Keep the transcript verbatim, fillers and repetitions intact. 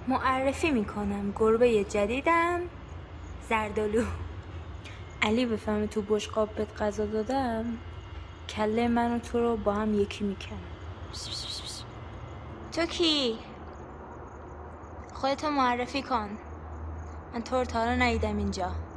معرفی میکنم گربه جدیدم زردالو. علی بفهمه تو بشقاب بهت غذا دادم کله من و تو رو با هم یکی میکنم. تو کی؟ خودتو معرفی کن، من تو رو تا حالا ندیدم اینجا.